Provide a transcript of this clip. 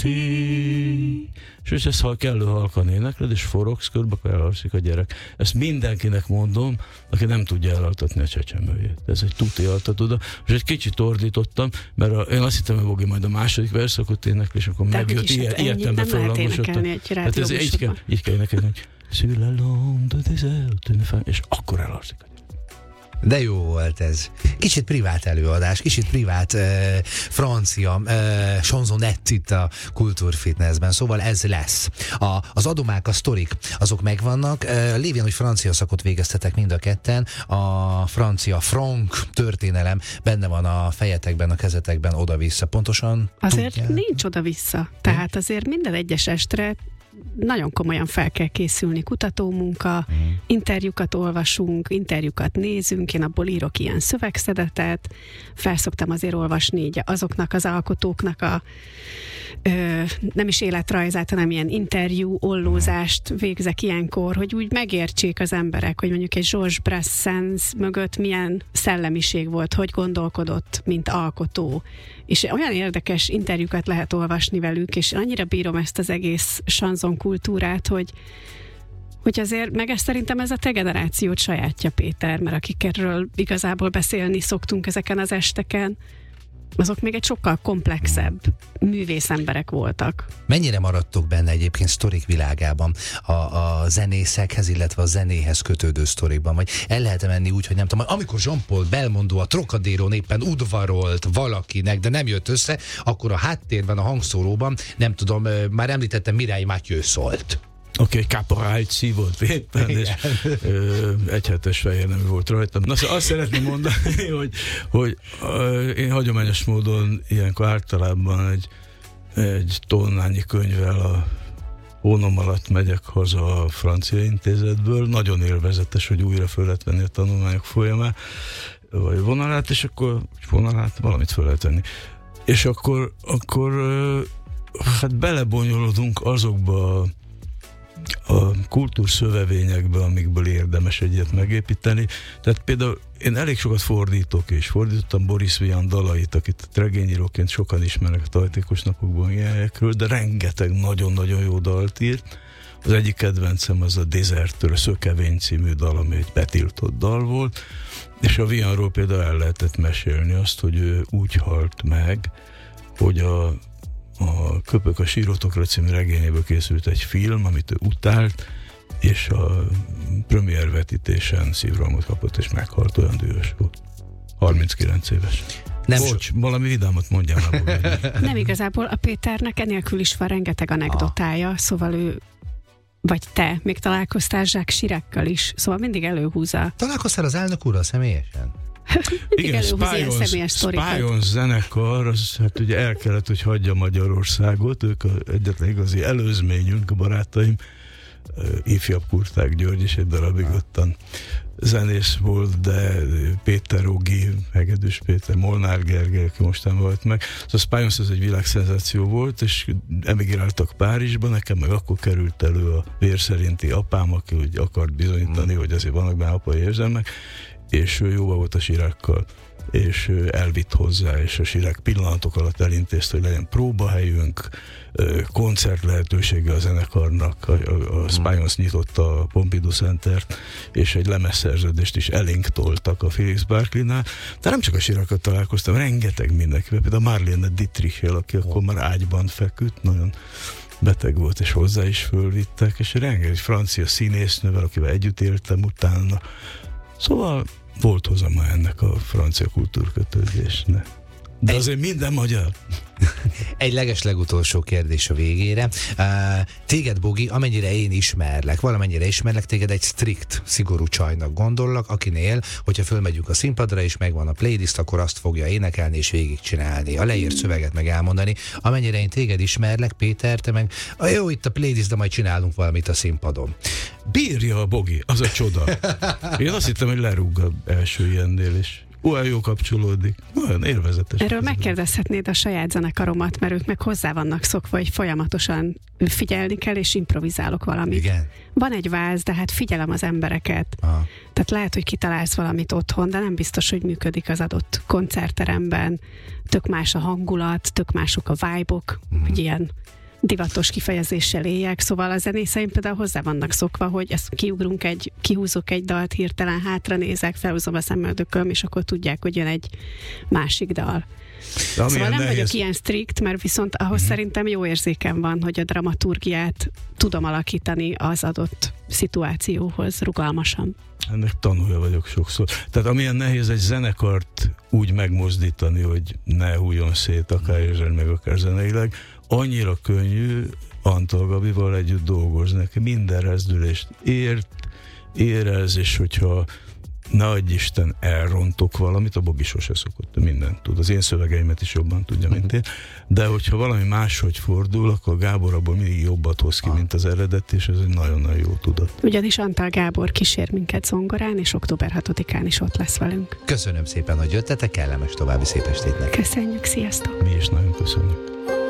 ti. És hogyha ezt kellő halkan énekled, és forogsz körbe, akkor elalszik a gyerek. Ezt mindenkinek mondom, aki nem tudja elaltatni a csecsemőjét. Ez egy tuti altatóda. És egy kicsit ordítottam, mert én azt hittem, hogy Bogi majd a második verszakot énekli, és akkor megjött ilyetembe fölhangosodtam. Hát ez így kell énekelni, hogy Szülelom, és akkor elalszik a gyerek. De jó volt ez. Kicsit privát előadás, kicsit privát francia chanzonett itt a Kultúrfitnessben, szóval ez lesz. Az adomák, a sztorik, azok megvannak. Lévén, hogy francia szakot végeztetek mind a ketten, a francia frank történelem benne van a fejetekben, a kezetekben oda-vissza. Pontosan azért tudják? Nincs oda-vissza. Tehát azért minden egyes estre nagyon komolyan fel kell készülni, kutatómunka, interjúkat olvasunk, interjúkat nézünk, én abból írok ilyen szövegszedetet, felszoktam azért olvasni így azoknak az alkotóknak a nem is életrajzát, hanem ilyen interjú ollózást végzek ilyenkor, hogy úgy megértsék az emberek, hogy mondjuk egy Georges Brassens mögött milyen szellemiség volt, hogy gondolkodott, mint alkotó. És olyan érdekes interjúkat lehet olvasni velük, és annyira bírom ezt az egész chanson kultúrát, hogy azért, meg ezt szerintem ez a te generációt sajátja, Péter, mert akikről igazából beszélni szoktunk ezeken az esteken, azok még egy sokkal komplexebb művészemberek voltak. Mennyire maradtok benne egyébként sztorik világában a zenészekhez, illetve a zenéhez kötődő sztorikban? Vagy el lehet menni úgy, hogy nem tudom, amikor Jean-Paul Belmondo a Trocadéron éppen udvarolt valakinek, de nem jött össze, akkor a háttérben, a hangszóróban, nem tudom, már említettem, Mireille Mathieu szólt. Oké, Caporal volt éppen, és egyhetes fehér nem volt rajtam. Na, szóval azt szeretném mondani, hogy én hagyományos módon ilyenkor általában egy tonnányi könyvvel a hónom alatt megyek haza a francia intézetből. Nagyon élvezetes, hogy újra föl lehet venni a tanulmányok folyamán, vagy vonalát, és akkor valamit föl lehet venni. És akkor hát belebonyolodunk azokba a kultúrszövevényekbe, amikből érdemes egyet megépíteni. Tehát például én elég sokat fordítok, és fordítottam Boris Vian dalait, akit regényíróként sokan ismernek a Tajtékos napokban ilyenekről, de rengeteg nagyon-nagyon jó dalt írt. Az egyik kedvencem az a Desertől, a Szökevény című dal, ami egy betiltott dal volt, és a Vianról például el lehetett mesélni azt, hogy ő úgy halt meg, hogy a Köpök a sírotokra című regényéből készült egy film, amit ő utált, és a premier vetítésen szívrohamot kapott, és meghalt, olyan dühös volt. 39 éves. Valami vidámat mondjál már. Nem igazából, a Péternek enélkül is van rengeteg anekdotája, szóval ő, vagy te, még találkoztál Jacques Chiraccal is, szóval mindig előhúzza. Találkoztál az elnök úrral személyesen? Igen, Spájons zenekar, az hát ugye el kellett, hogy hagyja Magyarországot, ők egyetlen igazi előzményünk, a barátaim, ifjabb Kurták György is egy darabig ottan zenész volt, de Péter Ogi, Hegedűs Péter, Molnár Gergely, aki mostan volt meg. Szóval Spájons ez egy világszenzáció volt, és emigráltak Párizsba, nekem meg akkor került elő a vér szerinti apám, aki úgy akart bizonyítani, hogy azért vannak benne apai érzelmek, és ő jóba volt a Chiracccal, és elvitt hozzá, és a Chirac pillanatok alatt elintézte, hogy legyen próbahelyünk, koncert lehetősége a zenekarnak, a Spájons nyitotta a Pompidou Centert, és egy lemezszerződést is elénk toltak a Felix Barclaynál. De nem csak a Chiracccal találkoztam, rengeteg mindenkivel, például Marlene Dietrichel, aki akkor már ágyban feküdt, nagyon beteg volt, és hozzá is fölvittek, és rengeteg francia színésznővel, akivel együtt éltem utána. Szóval volt hozama ennek a francia kultúrkötődésnek. De azért minden magyar. Egy legutolsó kérdés a végére. Téged, Bogi, amennyire én ismerlek, valamennyire ismerlek, téged egy strikt, szigorú csajnak gondollak, akinél, hogyha fölmegyünk a színpadra és megvan a playlist, akkor azt fogja énekelni és végigcsinálni, a leírt szöveget meg elmondani. Amennyire én téged ismerlek, Péter, te meg, jó, itt a playlist, de majd csinálunk valamit a színpadon. Bírja a Bogi, az a csoda. Én azt hittem, hogy lerúg az első ilyennél is. olyan jó kapcsolódik. Nagyon élvezetes. Erről megkérdezhetnéd a saját zenekaromat, mert ők meg hozzá vannak szokva, hogy folyamatosan figyelni kell, és improvizálok valamit. Igen. Van egy váz, de hát figyelem az embereket. Aha. Tehát lehet, hogy kitalálsz valamit otthon, de nem biztos, hogy működik az adott koncertteremben. Tök más a hangulat, tök mások a vibe-ok, hogy ilyen divatos kifejezéssel éljek, szóval a zenészeim például hozzá vannak szokva, hogy ezt kihúzok egy dalt, hirtelen hátra nézek, felhúzom a szemöldököm, és akkor tudják, hogy jön egy másik dal. Szóval nem vagyok ilyen strikt, mert viszont ahhoz szerintem jó érzékem van, hogy a dramaturgiát tudom alakítani az adott szituációhoz rugalmasan. Ennek tanulja vagyok sokszor. Tehát amilyen nehéz egy zenekart úgy megmozdítani, hogy ne hújjon szét, akár érzelmileg, meg akár zeneileg, annyira könnyű Antall Gabival együtt dolgozni. Minden rezdülést érez, és hogyha ne adj Isten, elrontok valamit, a Bogi sose szokott, mindent tud. Az én szövegeimet is jobban tudja, mint én. De hogyha valami máshogy fordul, akkor Gábor abból mindig jobbat hoz ki, mint az eredet, és ez egy nagyon-nagyon jó tudat. Ugyanis Antall Gábor kísér minket zongorán, és október 6-án is ott lesz velünk. Köszönöm szépen, hogy jöttetek, kellemes további szép estét nektek. Köszönjük, sziasztok! Mi is nagyon köszönjük.